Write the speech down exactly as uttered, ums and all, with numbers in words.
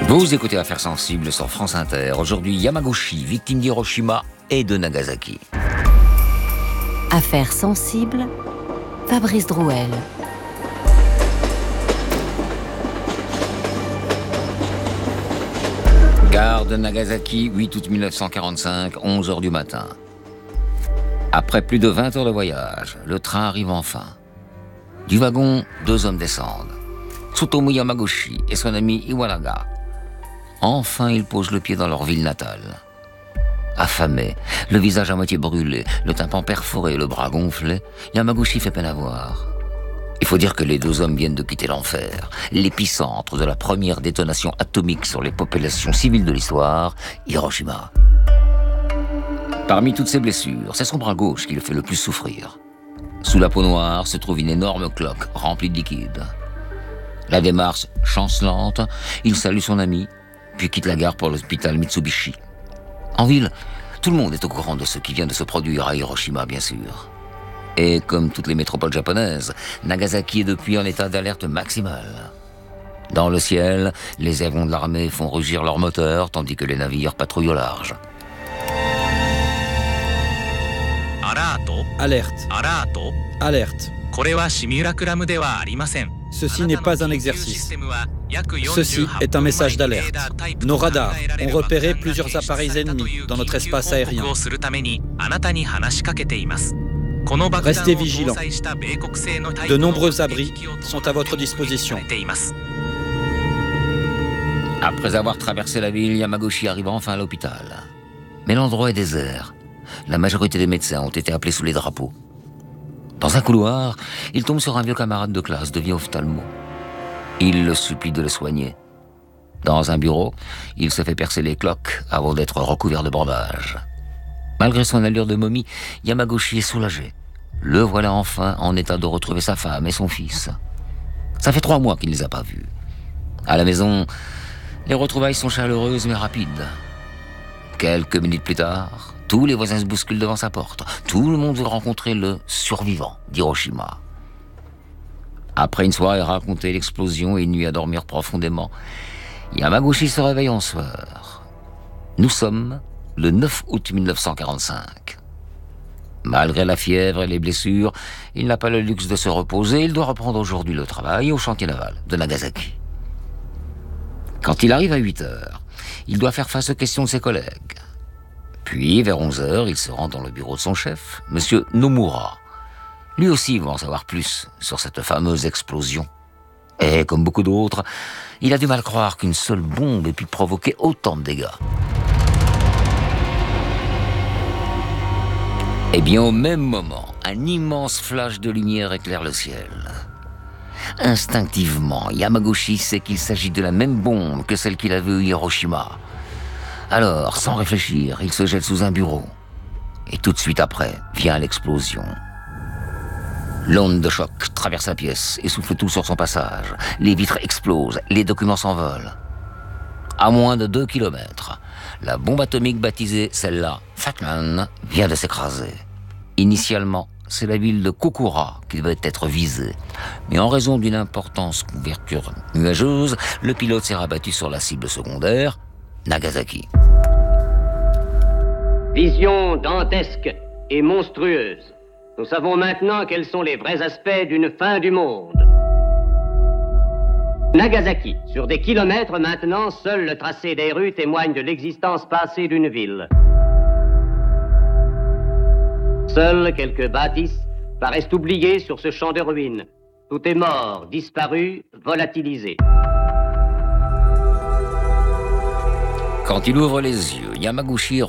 Vous écoutez Affaires sensibles sur France Inter. Aujourd'hui, Yamaguchi, victime d'Hiroshima et de Nagasaki. Affaires sensibles, Fabrice Drouel. Gare de Nagasaki, huit août mille neuf cent quarante-cinq, onze heures du matin. Après plus de vingt heures de voyage, le train arrive enfin. Du wagon, deux hommes descendent. Tsutomu Yamaguchi et son ami Iwanaga. Enfin, ils posent le pied dans leur ville natale. Affamé, le visage à moitié brûlé, le tympan perforé, le bras gonflé, Yamaguchi fait peine à voir. Il faut dire que les deux hommes viennent de quitter l'enfer, l'épicentre de la première détonation atomique sur les populations civiles de l'histoire, Hiroshima. Parmi toutes ces blessures, c'est son bras gauche qui le fait le plus souffrir. Sous la peau noire se trouve une énorme cloque remplie de liquide. La démarche chancelante, il salue son ami, puis quitte la gare pour l'hôpital Mitsubishi. En ville, tout le monde est au courant de ce qui vient de se produire à Hiroshima, bien sûr. Et comme toutes les métropoles japonaises, Nagasaki est depuis en état d'alerte maximale. Dans le ciel, les avions de l'armée font rugir leurs moteurs, tandis que les navires patrouillent au large. Alerte. Alerte. Ceci n'est pas un exercice. Ceci est un message d'alerte. Nos radars ont repéré plusieurs appareils ennemis dans notre espace aérien. Restez vigilants. De nombreux abris sont à votre disposition. Après avoir traversé la ville, Yamaguchi arrive enfin à l'hôpital. Mais l'endroit est désert. La majorité des médecins ont été appelés sous les drapeaux. Dans un couloir, il tombe sur un vieux camarade de classe, devient ophtalmo. Il le supplie de le soigner. Dans un bureau, il se fait percer les cloques avant d'être recouvert de bandages. Malgré son allure de momie, Yamaguchi est soulagé. Le voilà enfin en état de retrouver sa femme et son fils. Ça fait trois mois qu'il ne les a pas vus. À la maison, les retrouvailles sont chaleureuses mais rapides. Quelques minutes plus tard, tous les voisins se bousculent devant sa porte. Tout le monde veut rencontrer le survivant d'Hiroshima. Après une soirée racontée l'explosion et une nuit à dormir profondément, Yamaguchi se réveille en sueur. Nous sommes le neuf août mille neuf cent quarante-cinq. Malgré la fièvre et les blessures, il n'a pas le luxe de se reposer. Il doit reprendre aujourd'hui le travail au chantier naval de Nagasaki. Quand il arrive à huit heures, il doit faire face aux questions de ses collègues. Puis, vers onze heures, il se rend dans le bureau de son chef, M. Nomura. Lui aussi va en savoir plus sur cette fameuse explosion. Et, comme beaucoup d'autres, il a du mal à croire qu'une seule bombe ait pu provoquer autant de dégâts. Eh bien, au même moment, un immense flash de lumière éclaire le ciel. Instinctivement, Yamaguchi sait qu'il s'agit de la même bombe que celle qu'il a vue à Hiroshima. Alors, sans réfléchir, il se jette sous un bureau. Et tout de suite après, vient l'explosion. L'onde de choc traverse la pièce et souffle tout sur son passage. Les vitres explosent, les documents s'envolent. À moins de deux kilomètres, la bombe atomique baptisée, celle-là, Fat Man, vient de s'écraser. Initialement, c'est la ville de Kokura qui devait être visée. Mais en raison d'une importante couverture nuageuse, le pilote s'est rabattu sur la cible secondaire, Nagasaki. Vision dantesque et monstrueuse. Nous savons maintenant quels sont les vrais aspects d'une fin du monde. Nagasaki. Sur des kilomètres maintenant, seul le tracé des rues témoigne de l'existence passée d'une ville. Seules quelques bâtisses paraissent oubliées sur ce champ de ruines. Tout est mort, disparu, volatilisé. Quand il ouvre les yeux, Yamaguchi